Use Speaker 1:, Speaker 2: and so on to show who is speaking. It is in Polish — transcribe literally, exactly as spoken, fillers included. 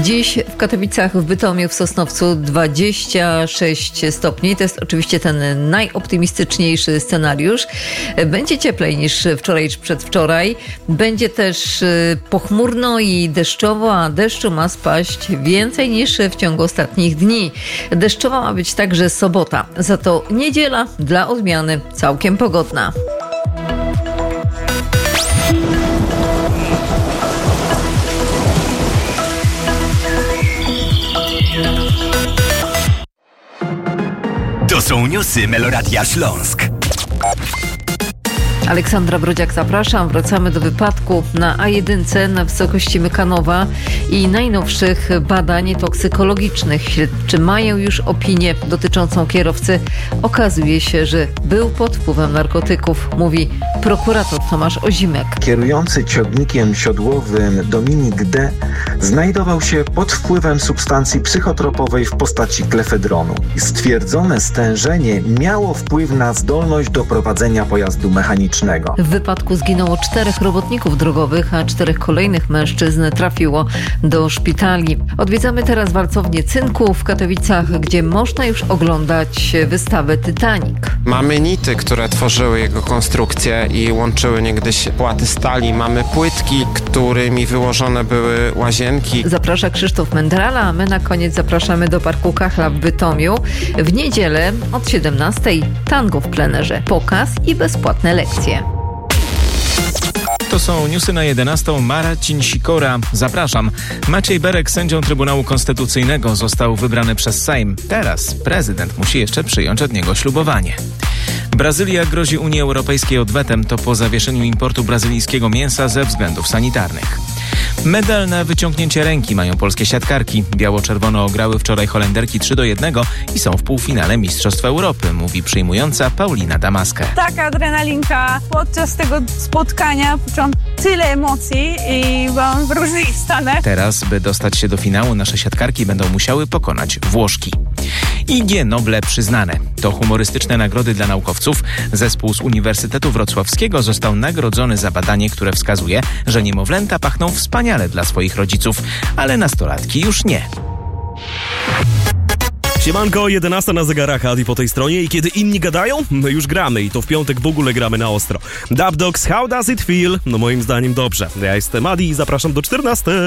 Speaker 1: Dziś w Katowicach, w Bytomiu, w Sosnowcu dwadzieścia sześć stopni. To jest oczywiście ten najoptymistyczniejszy scenariusz. Będzie cieplej niż wczoraj czy przedwczoraj. Będzie też pochmurno i deszczowo, a deszczu ma spaść więcej niż w ciągu ostatnich dni. Deszczowa ma być także sobota. Za to niedziela dla odmiany całkiem pogodna.
Speaker 2: To są newsy Meloradia Śląsk.
Speaker 1: Aleksandra Brodziak, zapraszam. Wracamy do wypadku na A jeden na wysokości Mykanowa i najnowszych badań toksykologicznych. Śledczy mają już opinię dotyczącą kierowcy. Okazuje się, że był pod wpływem narkotyków, mówi prokurator Tomasz Ozimek.
Speaker 3: Kierujący ciągnikiem siodłowym Dominik D. znajdował się pod wpływem substancji psychotropowej w postaci klefedronu. Stwierdzone stężenie miało wpływ na zdolność do prowadzenia pojazdu mechanicznego.
Speaker 1: W wypadku zginęło czterech robotników drogowych, a czterech kolejnych mężczyzn trafiło do szpitali. Odwiedzamy teraz warcownię cynku w Katowicach, gdzie można już oglądać wystawę Titanic.
Speaker 4: Mamy nity, które tworzyły jego konstrukcję i łączyły niegdyś płaty stali. Mamy płytki, którymi wyłożone były łazienki.
Speaker 1: Zaprasza Krzysztof Mendrala, a my na koniec zapraszamy do Parku Kachla w Bytomiu. W niedzielę od siedemnastej tango w plenerze, pokaz i bezpłatne lekcje.
Speaker 5: To są newsy na jedenastą. Marcin Sikora. Zapraszam. Maciej Berek, sędzią Trybunału Konstytucyjnego, został wybrany przez Sejm. Teraz prezydent musi jeszcze przyjąć od niego ślubowanie. Brazylia grozi Unii Europejskiej odwetem. To po zawieszeniu importu brazylijskiego mięsa ze względów sanitarnych. Medal na wyciągnięcie ręki mają polskie siatkarki. Biało-czerwono ograły wczoraj Holenderki trzy do jednego i są w półfinale Mistrzostw Europy, mówi przyjmująca Paulina Damaska.
Speaker 6: Taka adrenalinka podczas tego spotkania, poczułam tyle emocji i byłam w różnych stanach.
Speaker 5: Teraz, by dostać się do finału, nasze siatkarki będą musiały pokonać Włoszki. I G Noble przyznane. To humorystyczne nagrody dla naukowców. Zespół z Uniwersytetu Wrocławskiego został nagrodzony za badanie, które wskazuje, że niemowlęta pachną wspaniale dla swoich rodziców, ale nastolatki już nie.
Speaker 7: Siemanko, jedenasta na zegarach, Adi po tej stronie i kiedy inni gadają, my już gramy i to w piątek w ogóle gramy na ostro. Dub Dogs, How Does It Feel? No moim zdaniem dobrze. Ja jestem Adi i zapraszam do czternastej.